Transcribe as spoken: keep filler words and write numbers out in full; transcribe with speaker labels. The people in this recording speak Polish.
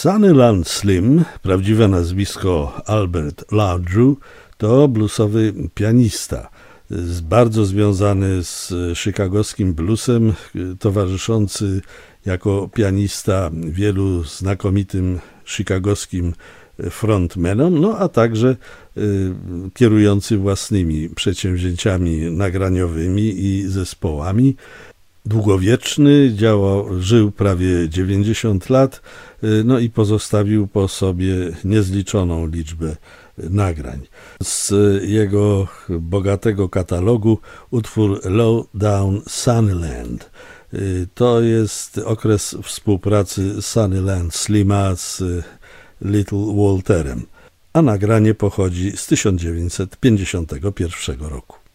Speaker 1: Sunnyland Slim, prawdziwe nazwisko Albert Landru, to bluesowy pianista, bardzo związany z chicagowskim bluesem, towarzyszący jako pianista wielu znakomitym chicagowskim frontmanom, no a także y, kierujący własnymi przedsięwzięciami nagraniowymi i zespołami. Długowieczny, działał, żył prawie dziewięćdziesiąt lat, y, no i pozostawił po sobie niezliczoną liczbę nagrań. Z jego bogatego katalogu utwór Low Down Sunnyland. Y, to jest okres współpracy Sunnyland Slima z Little Walterem, a nagranie pochodzi z tysiąc dziewięćset pięćdziesiątego pierwszego roku.